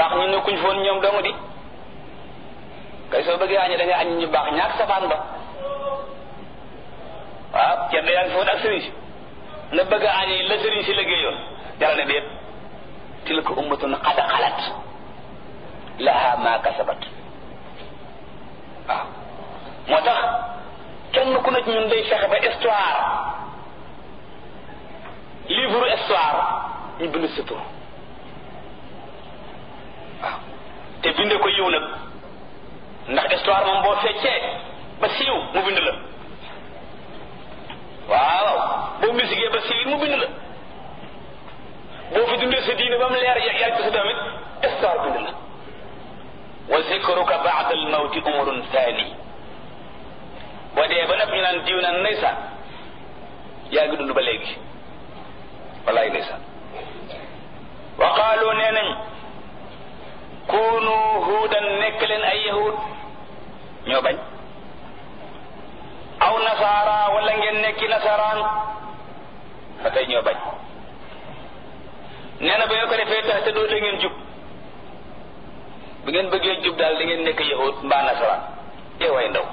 baax ñu nekkuñ foon ñoom dong di kay soo bëggee añi da ngay añ ñu baax ñaak safaan ba waaw ceddo yaa ngi foon ak sëriñ si nga bëgg a añi la sëriñ si liggéeyoon jara ne déet tilka ummatun qad xalat laha ma kasabat waaw moo tax kenn ku nekk ñun day fexe ba histoire livre histoire ñu bind sa tur waaw te binde ko yiw nag ndax histoire moom boo feccee ba siiw mu bind la waaw boo misigee ba siiw mu bind la boo fi dundee sa diine ba mu leer yàgg sa damit histoire bind la wa zikruka ba'da al-mawti umrun thani boo dee ba nag ñu naan diw naan ndeysaan yaa ngi dund ba léegi wallaay ndeysaan wa qaalu nee nañ kunu huudan nekk leen ay yahud ñoo bañ aw nasaara wala ngeen nekki nasaraan ba tey ñoo bañ nee na ba yoo ko defee tax te doo da ngeen jub bu ngeen bëggee jub daal da ngeen nekk yahud mbaa nasaraan way ndaw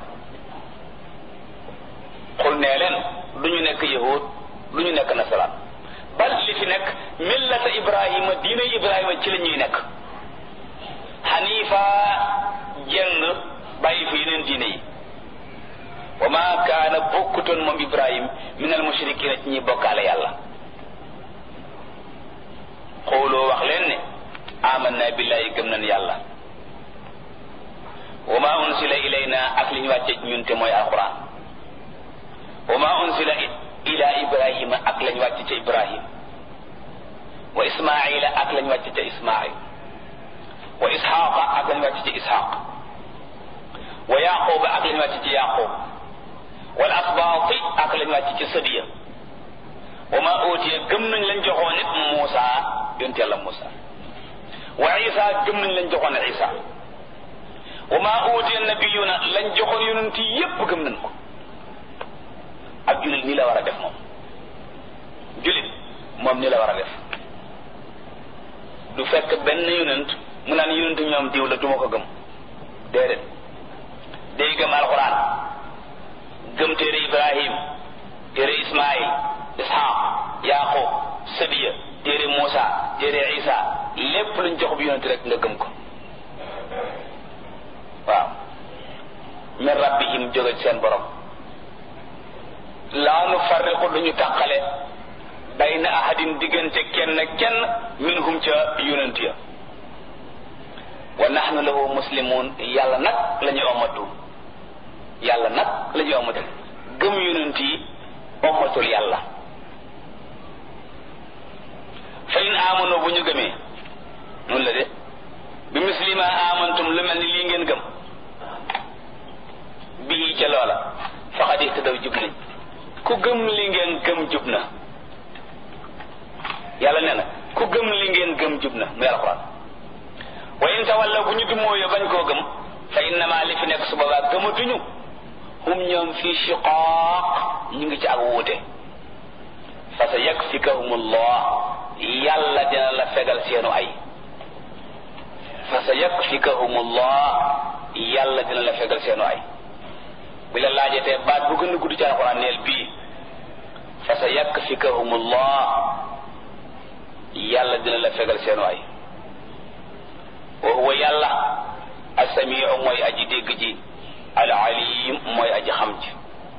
xul nee leen du ñu nekk yahud du ñu nekk nasaraan bal li fi nekk millata ibrahima diine ibrahima ci la ñuy nekk xanifa jeng bàyyi fi yeneen diine yi wa ma kaana bokkutoon moom ibrahim min al mushrikina ci ñi bokkaale yàlla xooloo wax leen ne amanna billahi gëm nañ yàlla wa ma unsila ilayna ak li ñu wàcce ñun te mooy alquran wa ma unsila ila ibrahima ak lañ wàcc ca ibrahim wa ismaila ak lañ wàcc ca ismail wa ishaqa ak lañ wàcc ca ishaq wa yaquba ak lañ wàcc ca yaqub wal asbaati ak lañ wàcc ca sadiya wa ma utiya gëm nañ lañ joxoon nit Muusa yonent yàlla Muusa wa isa gëm nañ lañ joxoon isa wa ma utiya nabiyuna lañ joxoon yonent yépp gëm nañ ko ak julit nii la war a def moom julit moom nii la war a def du fekk benn yonent mu naan yonent ñoom diw la duma ko gëm déedéet day gëm alquran gëm téere ibrahim téere ismail ishaq yaqub sabiya téere Muusa téere isa lépp luñ jox bi yonent rek nga gëm ko waaw min rabbihim jóge seen borom laa nu farriqu duñu tàqale bayna ahadin diggante kenn minhum ca yonent ya wa nahnu lahu muslimun yàlla nag la ñuy omatu yàlla nag la ñuy omatu gëm yonent yi omatul yàlla fa in amanu bu ñu gëmee noonu la de bi muslima amantum lu mel ni lii ngeen gëm bii ca loola faqad ihtadaw jub nañ ku gëm li ngeen gëm jub na yàlla nee na ku gëm li ngeen gëm jub na muy alxuraan wa in tawalla bu ñu dumóoyo bañ koo gëm fa innama li fi nekk su boobaa gëmatuñu hum ñoom fi shiqaaq ñu ngi ci ak wuute fa sa yakfikahumullah yàlla dina la fegal seenu ay fa sa yakfikahumullah yàlla dina la fegal seenu ay bi la laajatee baat bu gën a gudd ci alxuraan neel bii fa sa yakfikahumullah yàlla dina la fegal seenu ay wa huwa yàlla as-samiu mooy aji dégg ji al alim mooy aji xam ji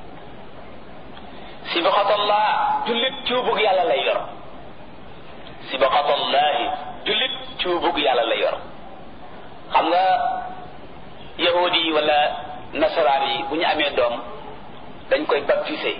sibaqatallah jullit cuubug yàlla lay yor sibaqatallahi jullit cuubug yàlla lay yor xam nga yahudi yi wala nasaraan yi bu ñu amee doom dañ koy baptisé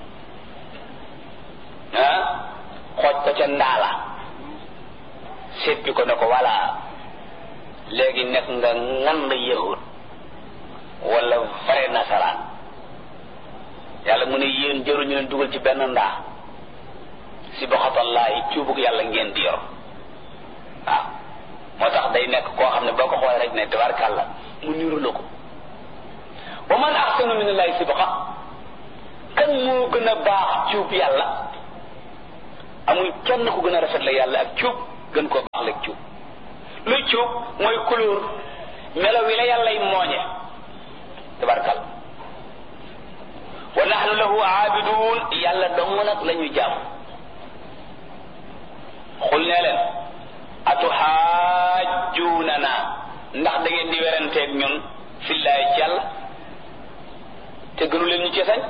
xooj ko ca ndaala seppi ko ne ko walla léegi nekk nga ngan yahud wala vrai nasaraan yàlla mu ne yéen jëruñu leen dugal ci benn ndaa si boxatallahi cuubug yàlla ngeen di yor waaw moo tax day nekk koo xam ne boo ko xoolee rek ne tabarkàlla mu niru la ko wa man ahsanu min allahi sibqa kan moo gën a baax cuub yàlla amul kenn ku gën a rafet la yàlla ak cuub gën koo baax la cuub luy cuub mooy couleur melo wi la yàllay mooñe tabarkal wa nahnu lahu aabidun yàlla dong nag la ñuy jaam xul ne leen atuxaajjuunana ndax da ngeen di weranteeg ñun fillaay ci yàlla te gënu leen ñu ci sañ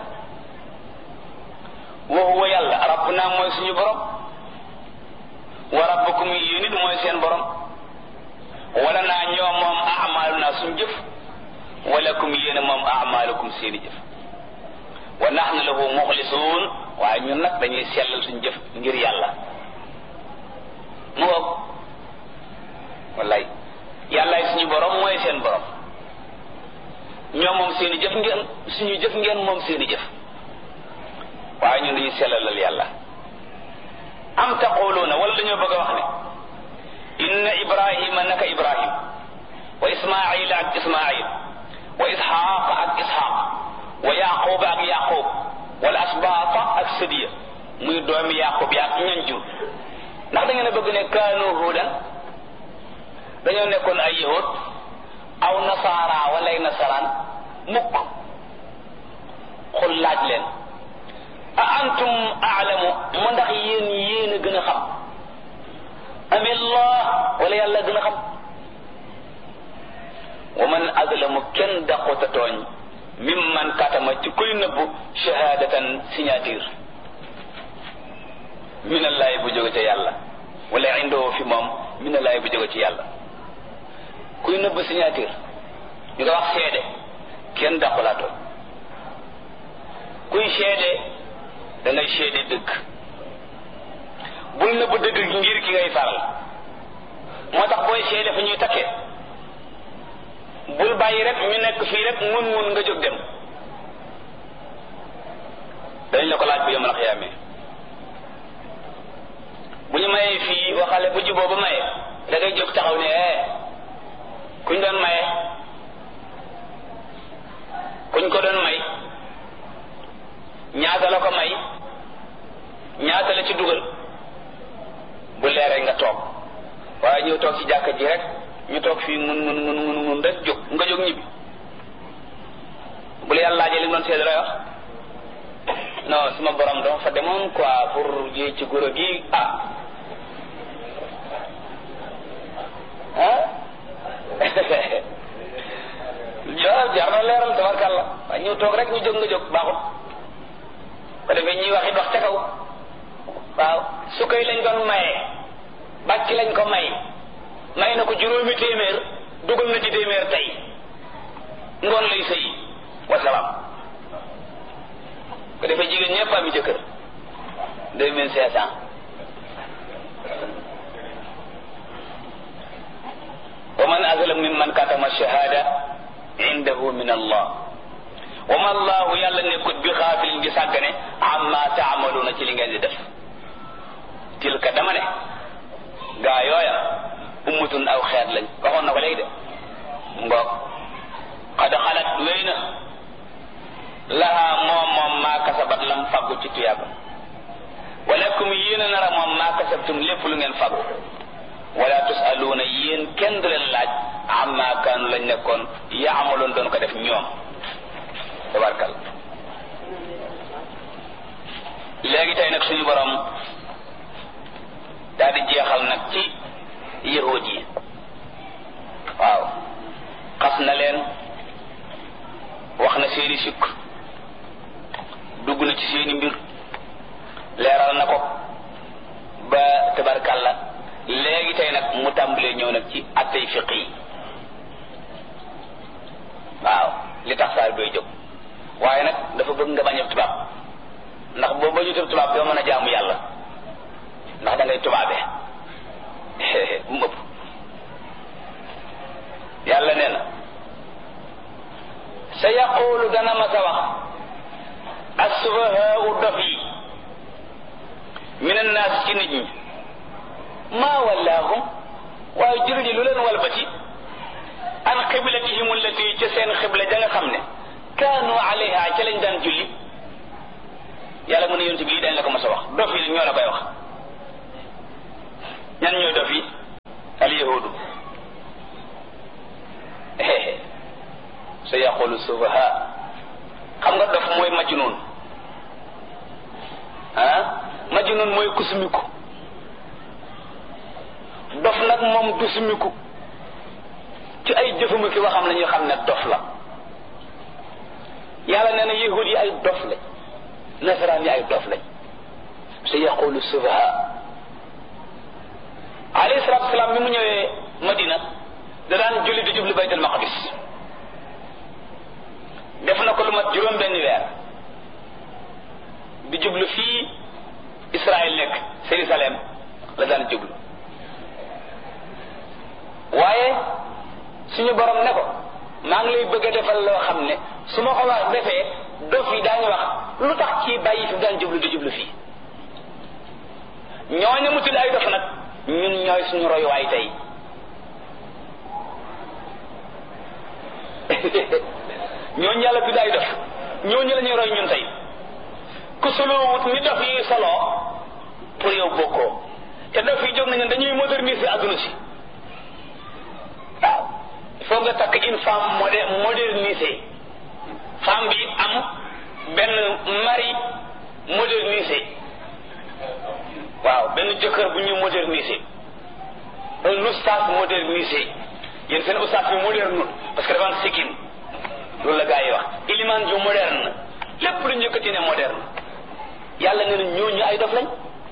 wa huwa yàlla rabbuna mooy suñu borom wa rabbukum yéen it mooy seen borom wala naa ñoom moom amaluna suñu jëf walakum yéen moom amalukum seeni jëf wa nahnu lahu muxlisuun waaye ñun nag dañuy sellal suñu jëf ngir yàlla mu ngoog wallaay yàllaay suñu borom mooy seen borom ñoom moom seeni jëf ngeen suñu jëf ngeen moom seeni jëf waaye ñun dañuy sellalal yàlla am taquluuna wala dañoo bëgg a wax ne inna ibrahima naka ibrahim wa ismaila ak ismail wa isxaqa ak isxaq wa yaquba ak yaqub wal asbaata ak sadiya muy doomi yaqub ya ak ñan jur ndax da ngeen a bëgg ne kaanu hudan dañoo nekkoon ay yahud aw nasaara wala ay nasaraan mukk xul laaj leen a antum aalamu mu ndax yéen a gën a xam amillah wala yàlla gën a xam wa man azlamu kenn daqota tooñ mimman katama ci kuy nëbbu shahadatan signature minallahi bu jóge ca yàlla wala indoo fi moom minallahi bu jóge ci yàlla kuy nëbbu signature ñu nga wax seede kenn daqulaa tooñ kuy seede da ngay seede dëgg bul nëbbu dëgg ngir ki ngay faral moo tax booy seede fu ñuy takkee bul bàyyi rek ñu nekk fii rek mun nga jóg dem dañ la ko laaj bu yemal xiyaamee bu ñu mayee fii waxale bu juboo ba maye da ngay jóg taxaw ne kuñ doon maye kuñ ko doon may ñaata la ko may ñaata la ci dugal bu leeree nga toog waaye ñëw toog ci jàkka ji rek ñu toog fii mun rek jóg nga jóg ñibbi bu la yàlla laajee li mu doon seede lay wax non suma borom dama fa demoon quoi pour ji ci goro gi jar na leeral tabarkàlla waaye ñëw toog rek ñu jóg nga jóg baaxut ko defee ñuy wax it wax ca kaw waaw su koy lañ doon maye bàcc lañ ko may na ko juróomi téeméer dugal na ci téeméer tey ngoon lay sëy wasalaam ko defee jigéen ñëpp ami jëkkër 2500 wa man azlam mimman katama shahada indahu min allah wa ma allahu yàlla nekkut bi xaafilin di sàggane amma taamaluuna ci li ngeen di def tilka dama ne gaa yooya ummatun aw xeet lañ waxoon na ko léegi de ngoog qad xalat wéy na laha moom maa kasabat lam faggu ci tuyaaba walakum yéen a nara moom maa kasabtum lépp lu ngeen faggu wala tusaluuna yéen kenn du leen laaj amma kaanu lañ nekkoon yaamaloon doon ko def ñoom tabarkal léegi tey nag suñu borom daal di jeexal nag ci yahud yi waaw xas na leen wax na seeni sukk dugg na ci seeni mbir leeral na ko ba tabarkalla léegi tey nag mu tàmbalee ñëw nag ci attey fiq yi waaw li tax saar bay jóg waaye nag dafa bëgg nga bañ a tubaab ndax boo bañu tubaab doo mën a jaamu yàlla ndax da ngay tubaabee mu ëpp yàlla nee na sa yaqulu dana ma sa wax as-sufahaa'u dof yi min an-naas ci nit ñi maa wallaahum waaye jullit yi lu leen walbati an qiblatihim allati ca seen xibla ja nga xam ne kaanu alayha ca lañ daan julli yàlla mën a yonti bi lii dañ la ko mas a wax dof yi ñoo la koy wax ñan ñooy dof yi al yahudu sufaha xam nga dof mooy majnun majnun mooy kusumiku dof nag moom du sumiku ci ay jëfuma ki waxam la ñuy xam ne dof la yàlla nee na yahud yi ay dof lañ nasaraan yi ay dof lañ sa yaqulu sufaha alayhi salatu wasalaam bi mu ñëwee Madina da daan julli di jublu baytul maqdis def na ko lu mat juróom benn weer di jublu fii Israël nekk Jérusalem la daan jublu waaye suñu borom ne ko maa ngi lay bëgg a defal loo xam ne su ma ko wax defee dof yi daañu wax lu tax kii bàyyi fi daan jublu di jublu fii ñooñu mu tudd ay dof nag ñun ñooy suñu royuwaay tey ñooñu yàlla tudd ay dof ñooñu la ñuy roy ñun tey ku soloowut ni dof yi soloo pour yow bokkoo te dof yi jóg nañu dañuy moderniser adduna si waaw il faut nga takk une femme modernisée femme bi am benn mari modernisé waaw benn jëkkër bu ñu modernisé un oustaz modernisé yéen seen oustaz bi moderne parce que dafa am sikkim loolu la gaa yi wax iliman ju moderne lépp lu njëkkati ne moderne yàlla nee na ñooñu ay dof lañ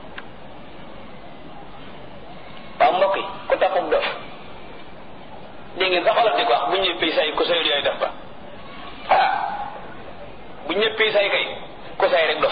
waaw mbokk yi ku tappub dof dégg ngeen sax olof di ko wax bu ñëppee say ku say yooyu def ba bu ñëppee say kay ku say rek dof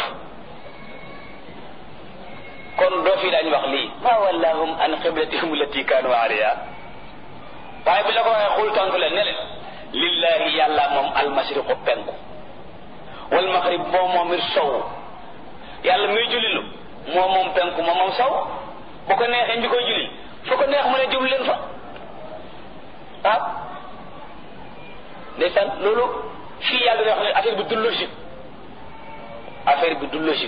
kon dof yi daañu wax lii ma wallahum an qiblatihum allati kaanu alayha waaye bu la ko waxee xul tontu leen ne leen lillahi yàlla moom almashriqu penku wal maghrib moo moomir sow yàlla muy jullilu moo moom penku moo moom sow bu ko neexee ñu koy julli fu ko neex mu ne jublu leen fa waaw ndeysaan loolu fii yàlla day wax ne affaire bi du logique affaire bi du logique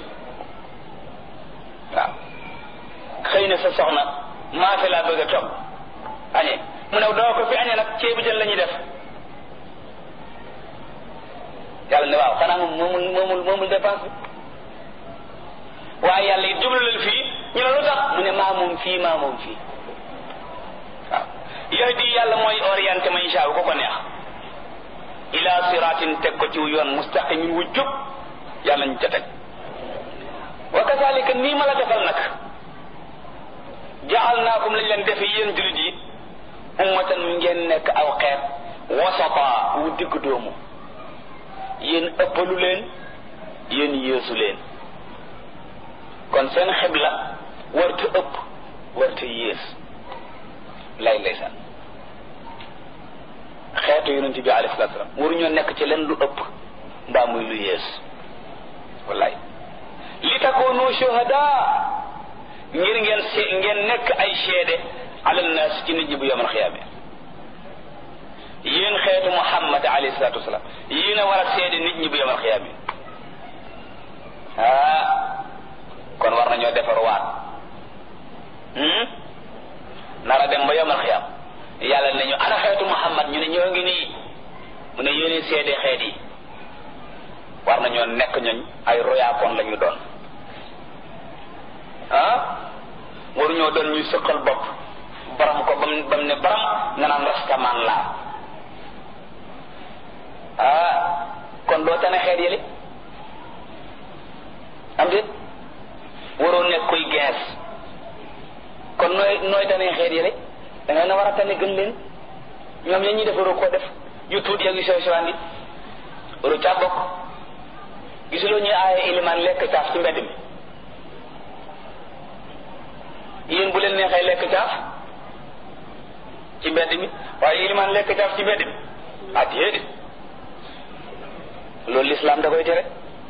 waaw xëy na sa soxna maa fi laa bëgg a toog añee mu ne doo ko fi añee nag ceebu jën la ñuy def yàlla ne waaw xanaa moomul dépense bi waaye yàlla it jublu leen fii ñu ne lu tax mu ne maa moom fii waaw yahdi yàlla mooy orienté man shaa ko neex ila siratin teg ko ci yoon mustaqimin wu jub yàlla ñu ca teg wa kazalika nii ma la defal nag ja'alnaakum lañ leen defe yéen jullit yi ummatan ngeen nekk aw xeet wasata wu digg doomu yéen ëppalu leen yéen yéesu leen kon seen xibla warta ëpp warta yées lay ndeysaan xeetu yonent bi alayhi salaatu salaam waruñoo nekk ci leen lu ëpp mbaa muy lu yées wallaay li takoonu shuhada ngir ngeen nekk ay seede ala naas ci nit ñi bu yawmal xiyaama yéen xeetu Muhammad alayhi salaatu wasalaam yéen a war a seede nit ñi bu yawmal xiyaama kon war nañoo defar waat nara dem ba yawmal xiyaama yàlla nañu ana xeetu Muhammad ñu ne ñoo ngi nii mu ne yéen seede xeet yi war nañoo nekk ñooñ ay royaakoon la ñu doon waruñoo doon ñuy sëqal bopp baram ko bam ne baram nga naan rastaman laa kon doo tane xeet yële am déet waroo nekk koy gees kon nooy tane xeet yële da nga na war a tane gën leen ñoom ña ñuy def waroo koo def yu tuuti ak yu sew sewaan yi waroo caa bokk gisuloo ñuy aaye ilimaan lekk caaf ci mbedd mi yéen bu leen neexee lekk caaf ci mbedd mi waaye ilimaan lekk caaf ci mbedd mi déedéet loolu lislaam da koy tere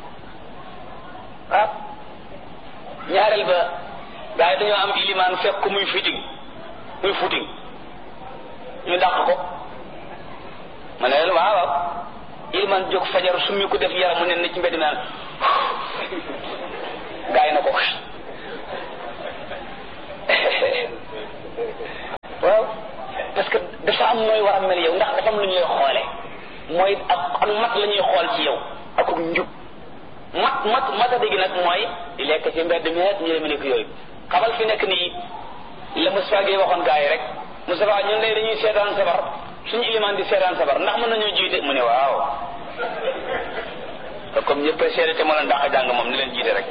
ñaareel ba gaa yi dañoo am ilimaan fekk muy footing ñu dàq ko ma ne leen waaw ilimaan jóg fajar summi ko def yaram mu ne na ci mbedd mi naan gaa yi na ko waaw parce que dafa am nooy war a mel yow ndax dafa am lu ñuy xoole mooy ak mat la ñuy xool ci yow ak njub mata dégg nag mooy di lekk ci mbedd mi ak ñu nekk yooyu xamal fi nekk nii la Moustapha Gueye waxoon gars yi rek Moustapha ñun day dañuy seetaan sabar suñu ilimaan di seetaan sabar ndax mën nañoo jiite mu ne waaw te comme ñëpp a seede te mën a ndax jàng moom ni leen jiite rek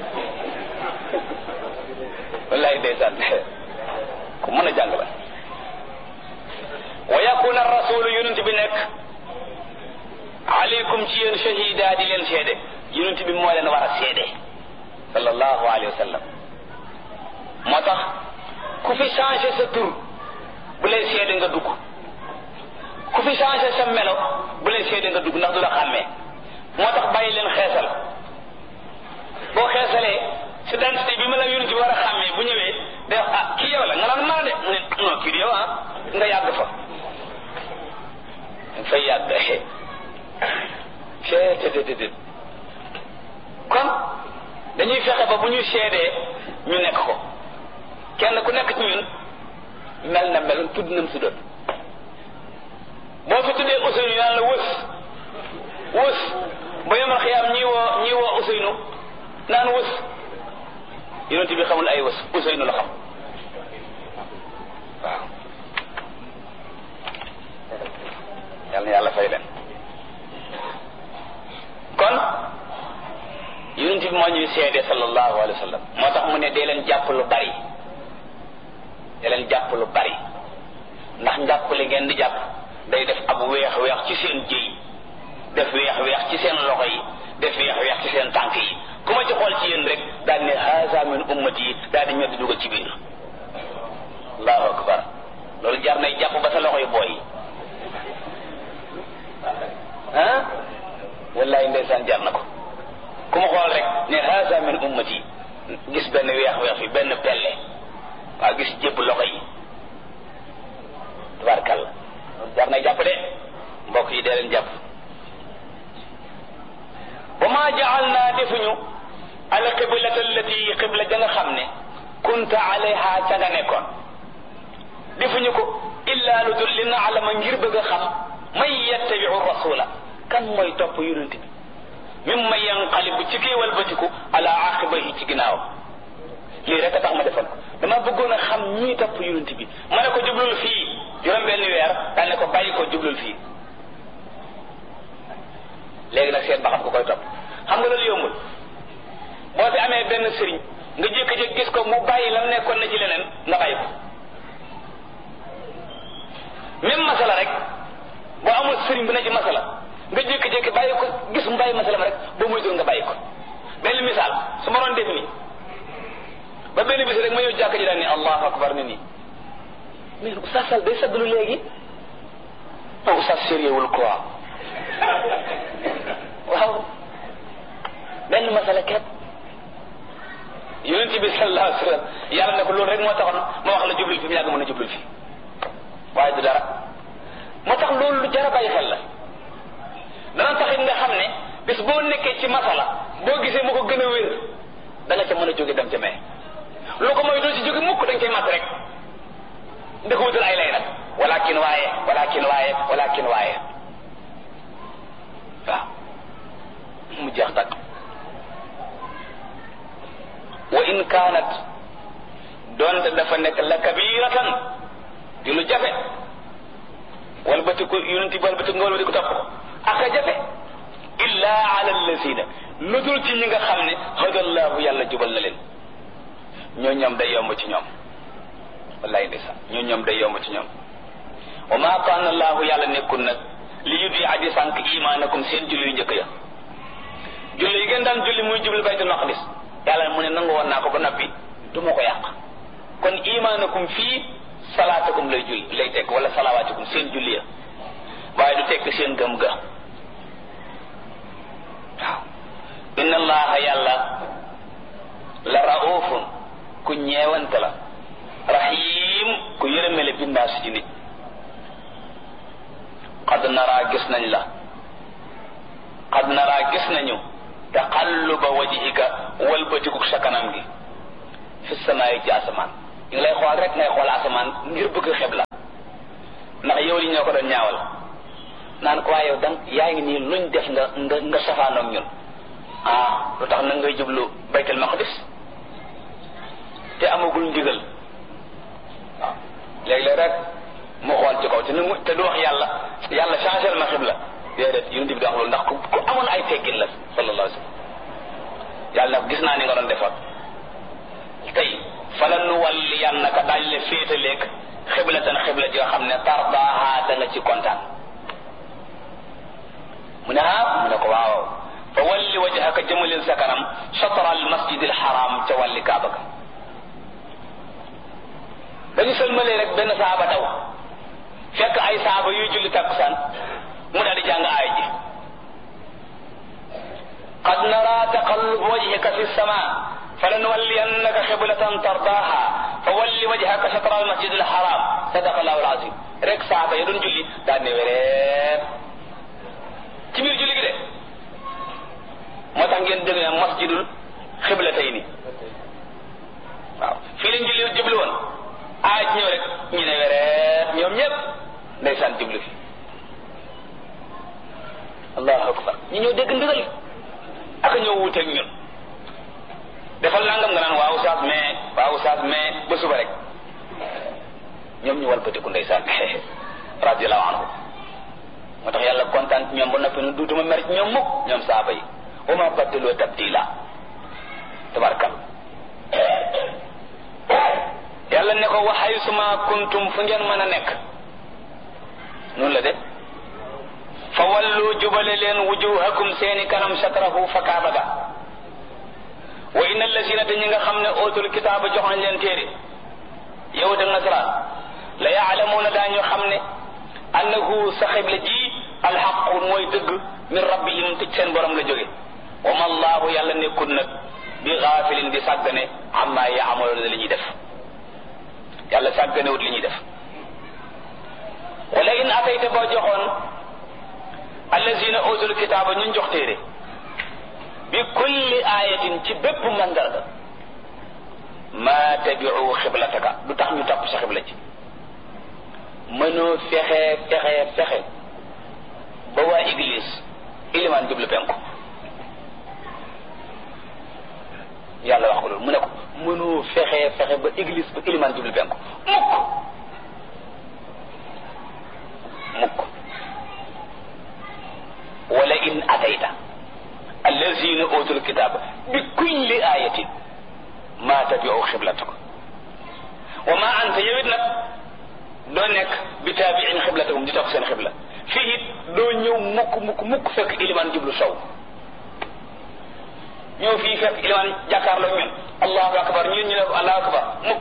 wallaay ndeysaan ku mën a jàng la wa yakuna rasulu yonent bi nekk aleykum ci yéen shahida di leen seede yonent bi moo leen war a seede sallallahu alayhi wa sallam moo tax ku fi changé sa tur bu leen seede nga dugg ku fi changé sa melo bu leen seede nga dugg ndax du la xàmmee moo tax bàyyi leen xeesal boo xeesalee si dentité bi ma la yonent bi war a xàmmee bu ñëwee day wax ah kii yow la nga naan maa de mu ne non kii di yow ah nga yàgg fa nga fay yàgg cee kon dañuy fexe ba bu ñu seedee ñu nekk ko kenn ku nekk ci ñun mel na mel tudd nam si doon boo fi tuddee Ousseynou yàlla la wës ba yomal xiyaam ñii woo Ousseynou naan wës yonent bi xamul ay wës Ousseynou la xam waaw yal na yàlla fay leen kon yonent bi moo ñuy seede sallallahu alayhi wa sallam moo tax mu ne dee leen jàpp lu bari ndax njàppale ngeen di jàpp day def ab weex ci seen jëy def weex ci seen loxo yi def weex ci seen tànk yi ku ma ci xool ci yéen rek daal ne haza min ummati yi daal di ñëw di dugal ci biir allahu akbar loolu jar nay jàpp ba sa loxo yi booy ah wallahi ndeysaan jar na ko ku ma xool rek ne haza min ummati gis benn weex fi benn pelle waaw gis jëpp loxo yi tabarkalla jar na jàpp de mbokk yi dee leen jàpp wa ma ja'alna defuñu al qiblata allati qibla ja nga xam ne kunta alayha ca nga nekkoon defuñu ko illa lu dul li na'lama ngir bëgg a xam man yattabi'u rasula kan mooy topp yonent bi mimma yanqalibu ci kii walbatiku ala aqibahi ci ginnaaw lii rek a tax ma defal ko dama bëggoon a xam ñii topp yonent bi ma ne ko jublul fii juróom benn weer daal ne ko bàyyi ko jublul fii léegi nag seet ba xam ko koy topp xam nga loolu yombul boo fi amee benn sëriñ nga jékki-jékki gis ko mu bàyyi lam nekkoon na ci leneen nga bàyyi ko même masala rek boo amul sëriñ bu ne ci masala nga jékki-jékki bàyyi ko gis mu bàyyi masala ma rek boo muy doon nga bàyyi ko benn misaal su ma doon def nii ba benn bis rek ma ñëw jàkk ji daal ni allahu akbar ni nii mais oustaz Sall day saggalu léegi non oustaz sérieux wul quoi waaw benn masala ket yonent bi sallallahu alayhi wa sallam yàlla ne ko loolu rek moo taxoon ma wax la jublul fi mu yàgg mën a jublul fi waaye du dara moo tax loolu lu jar a bàyyi xel la dana taxit nga xam ne bis boo nekkee ci masala boo gisee mu ko gën a wér da nga ca mën a jóge dem ca mee lu ko mooy doo ci jóge mukk dañ koy mat rek da ko wutal ay lay nag walakin waaye waaw mu jeex tàkk wa in kaanat doonte dafa nekk la kabiratan di lu jafe walbatiku yonenti walbatiku nga walbatiku topp ko aka jafe illa ala allazina lu dul ci ñi nga xam ne hadallahu yàlla jubal na leen ñoo ñoom day yomb ci ñoom wallahi ndeysaan ñoo ñoom day yomb ci ñoom wa ma kaana allahu yàlla nekkul nag li yudi aji sànq imaanakum seen julli yu njëkk ya julli yi ngeen daan julli muy jublu baytul maqdis yàlla mu ne nangu woon naa ko ba noppi du ma ko yàq kon imaanakum fii salaatakum lay julli lay tekk wala salawaatikum seen julli ya waaye du tekk seen gëm ga waaw inna allaha yàlla la raufun ku ñeewante la rahim ku yërëmele bindaas ci nit qad nara gis nañ la qad nara gis nañu taqalluba wajhika walbatiku sa kanam gi fi samaayi ci asamaan ngi lay xool rek ngay xool asamaan ngir bëgg xeb la ndax yow li ñoo ko doon ñaawal naan ko waaye yow dan yaa ngi nii luñ def nga safaanoog ñun lu tax na ngay jublu baytul maqdis te amagul ndigal waaw léeg-léeg rek mu xool ci kaw te du wax yàlla changé ma xibla déedéet yonent bi di wax loolu ndax ku amoon ay teggin la sallallahu alayhi wa sallam yàlla nag gis naa ni nga doon defoon tey fala nu walliyannaka daañ le féetaleeg xiblatan xibla ji nga xam ne tardaaha da nga ci kontaan mu ne mu ne ko waaw fa walli wajhaka jëmalil sa kanam shatra al masjid al haram ca wàlli kaaba ga dañu sëlmalee rek benn saaba daw fekk ay saaba yuy julli takkusaan mu daal di jàng aay ji qad nara taqallub wajhika fi sama falanuwalliyannaka xiblatan tardaaha fa walli wajhaka shatra al masjid al haram sadaqa allahu al azim rek saaba ya doon julli daal ne wéreet ci biir julli gi de moo tax ngeen dégg ne masjidul xiblatayni waaw fii lañ julli jublu woon aay ci ñëw rek ñu ne wéreet ñoom ñëpp ndeysaan jublu fi allahu akbar ñu ñëw dégg ndigal ak ñëw wuuteeg ñun defal nangam nga naan waaw saas mais ba suba rek ñoom ñu walbatiku ndeysaan radiyallahu anhu moo tax yàlla kontaan ci ñoom ba noppi nu duutuma mer ci ñoom mukk ñoom saaba yi wa ma baddaloo tabdila tabarkal yàlla ne ko wa haysuma kuntum fu ngeen mën a nekk noonu la de fa wallu jubale leen wujuhakum seeni kanam shatrahu fa kaaba ga wa inna allazina te ñi nga xam ne ootul kitaaba jox nañ leen téere yow da nasaraan la yaalamuuna daañu xam ne annahu sa xibla ji alxaqu mooy dëgg min rabbihim tëj seen borom la jóge wa ma allahu yàlla nekkul nag bi gaafilin di sàggane amma yaamaloona li ñuy def yàlla sàgganewut li ñuy def wala in atayta boo joxoon allazina ootul kitaaba ñun jox téere bi kulli ayatin ci bépp mandarga ma tabi'u xiblataka du tax ñu topp sa xibla ci mënoo fexe ba waa église ilimaan jublu penku yàlla wax ko loolu mu ne ko mënoo fexe ba église ba ilimaan jublu penku mukk wala in atayta allazina utul kitaba bi kulli ayatin ma tabi'u xiblataka wa ma anta yowit nag doo nekk bi taabiin xiblatahum di topp seen xibla fii it doo ñëw mukk fekk ilimaan jublu sow ñëw fii fekk ilimaan jàkkaarloo ñun allahu akbar ñun ñu ne allahu akbar mukk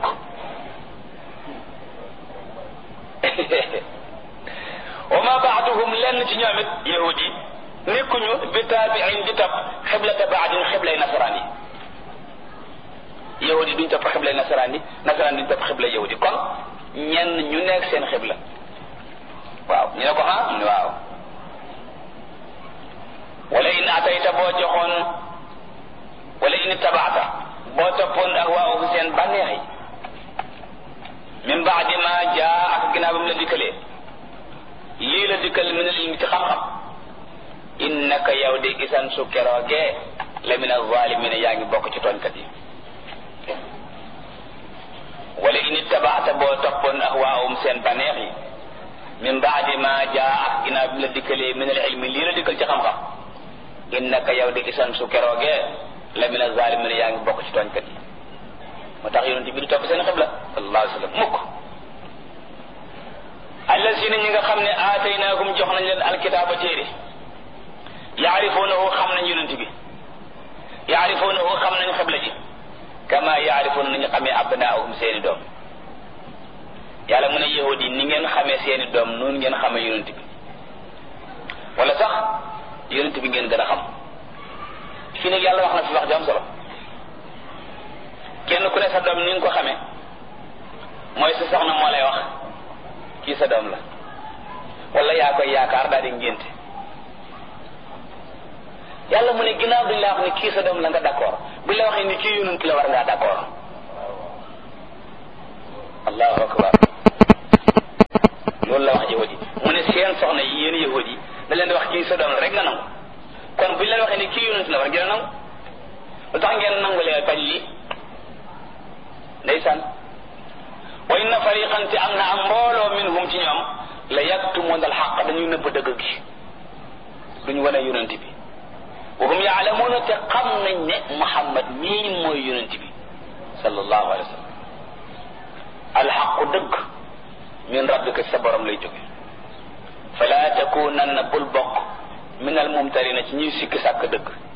wa ma baaduhum lenn ci ñoom it yahudi nekkuñu bi taabiin di topp xiblata baadin xiblay nasaraan yi yahudi duñ topp xiblay nasaraan yi nasaraan duñ topp xiblay yahudi kon ñenn ñu nekk seen xibla waaw ñu ne ko mu ne waaw wala in atayta boo joxoon wala in tabaata boo toppoon ahwaahum seen bànneex yi min baadi ma jaa ak ginnaaw ba mu la dikkalee lii la dikkal min al ilmi ci xam-xam innaka yow de isan su keroogee la min az-zalimin yaa ngi bokk ci tooñkat yi wala in ittabaata boo toppoon ahwaahum seen baneex yi min baadi ma jaa ak ginnaaw bi la dikkalee min al ilmi lii la dikkal ci xam-xam innaka yow de isan su keroogee la min az-zalimin yaa ngi bokk ci tooñkat yi moo tax yonent bi di topp seen xibla sallallahu alayhi wa sallam mukk allazina ñi nga xam ne aataynaahum jox nañ leen alkitaaba téere yaarifuunahu xam nañ yonent bi yaarifuunahu xam nañ xibla ji kama yaarifuuna nañu xamee abnaahum seeni doom yàlla mu ne yahudi yi ni ngeen xamee seeni doom noonu ngeen xamee yonent bi wala sax yonent bi ngeen gën a xam fii nag yàlla wax na fi wax ju am solo kenn ku ne sa doom ni nga ko xamee mooy sa soxna moo lay wax kii sa doom la wala yaa koy yaakaar daal di ngénte yàlla mu ne ginnaaw duñ la wax ni kii sa doom la nga d'accord bu la waxee ni kii yonent la war ngaa d'accord allahu akbar loolu la wax yahudi mu ne seen soxna yi yéen yahudi tax ngeen nangulee bañ li ndeysaan wa inna fariqan te am na am mbooloo minhum ci ñoom la yaktumuna al xaq dañuy nëbb dëgg gi duñu wane yonent bi wa hum yaalamuuna te xam nañ ne Muhammad mii mooy yonent bi sallallahu alayhi wa sallam alxaqu dëgg min rabbika sa borom lay jóge fala takunanna bul bokk min al mumtarina ci ñuy sikki sàkk dëgg